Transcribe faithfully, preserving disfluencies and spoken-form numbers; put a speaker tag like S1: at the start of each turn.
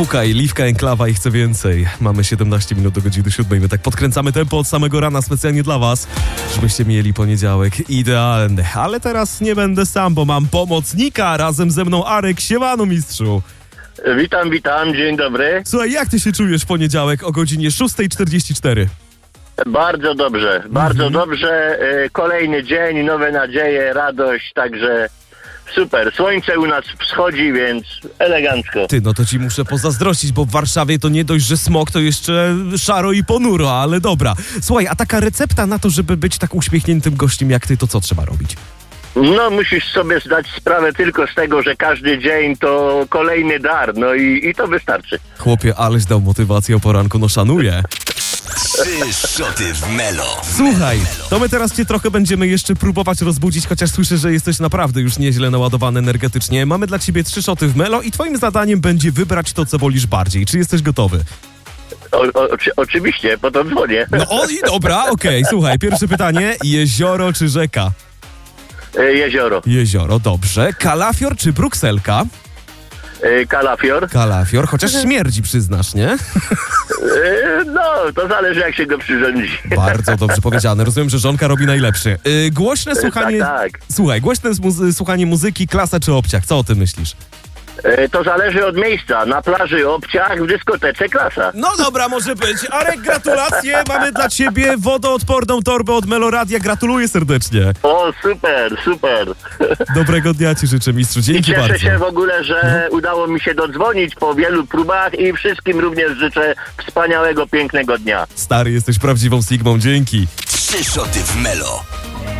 S1: Fukaj, Liwka, Enklawa i chcę więcej. Mamy siedemnaście minut do godziny siódmej. My tak podkręcamy tempo od samego rana specjalnie dla was, żebyście mieli poniedziałek idealny. Ale teraz nie będę sam, bo mam pomocnika. Razem ze mną Arek. Siemano, mistrzu.
S2: Witam, witam, dzień dobry.
S1: Słuchaj, jak ty się czujesz w poniedziałek o godzinie szósta czterdzieści cztery?
S2: Bardzo dobrze, bardzo
S1: Mhm.
S2: dobrze. E, Kolejny dzień, nowe nadzieje, radość, także super. Słońce u nas wschodzi, więc elegancko.
S1: Ty, no to ci muszę pozazdrościć, bo w Warszawie to nie dość, że smog, to jeszcze szaro i ponuro, ale dobra. Słuchaj, a taka recepta na to, żeby być tak uśmiechniętym gościem jak ty, to co trzeba robić?
S2: No, musisz sobie zdać sprawę tylko z tego, że każdy dzień to kolejny dar, no i, i to wystarczy.
S1: Chłopie, aleś dał motywację o poranku, no szanuję.
S3: Trzy szoty w Melo.
S1: Słuchaj, to my teraz cię trochę będziemy jeszcze próbować rozbudzić, chociaż słyszę, że jesteś naprawdę już nieźle naładowany energetycznie. Mamy dla ciebie trzy szoty w Melo i twoim zadaniem będzie wybrać to, co wolisz bardziej. Czy jesteś gotowy?
S2: O, o, oczy- oczywiście, po to dzwonię.
S1: No o, i dobra, okej, słuchaj, pierwsze pytanie. Jezioro czy rzeka?
S2: E, Jezioro,
S1: Jezioro, dobrze. Kalafior czy brukselka?
S2: e, kalafior.
S1: Kalafior, chociaż śmierdzi, przyznasz, nie?
S2: E, No, to zależy jak się go przyrządzi.
S1: Bardzo dobrze powiedziane. Rozumiem, że żonka robi najlepszy. Yy, głośne słuchanie...
S2: Tak, tak.
S1: Słuchaj, głośne muzy- słuchanie muzyki, klasa czy obciach? Co o tym myślisz?
S2: E, To zależy od miejsca. Na plaży obciach, w dyskotece klasa.
S1: No dobra, może być. Arek, gratulacje. Mamy dla ciebie wodoodporną torbę od Meloradia. Gratuluję serdecznie.
S2: O, super, super.
S1: Dobrego dnia ci życzę, mistrzu.
S2: I
S1: Dzięki
S2: cieszę
S1: bardzo.
S2: się w ogóle, że udało mi się dodzwonić po wielu próbach i wszystkim również życzę wspaniałego, pięknego dnia.
S1: Stary, jesteś prawdziwą Sigmą. Dzięki.
S3: Trzy szoty w Melo.